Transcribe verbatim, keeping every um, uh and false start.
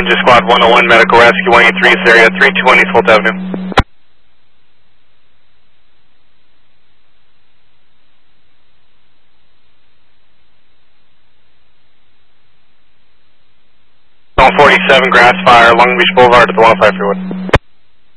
Emergency Squad one oh one, Medical Rescue one eighty-three, this area, three two one East Fulton Avenue. one forty-seven, grass fire, Long Beach Boulevard at the one oh five freeway.